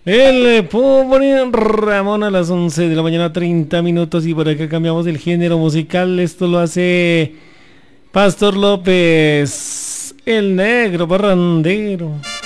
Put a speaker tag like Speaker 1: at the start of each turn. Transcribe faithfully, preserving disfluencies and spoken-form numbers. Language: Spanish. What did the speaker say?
Speaker 1: El pobre Ramón a las once de la mañana, treinta minutos. Y por acá cambiamos el género musical. Esto lo hace Pastor López, el negro parrandero.